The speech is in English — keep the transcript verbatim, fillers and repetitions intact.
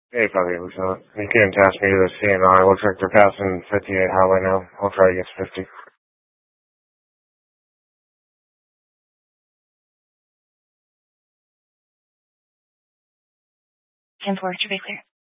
Hey, probably Lieutenant. You can task me to the C N R. Looks like they're passing fifty-eight highway now. I'll try to get fifty. ten four, to be clear.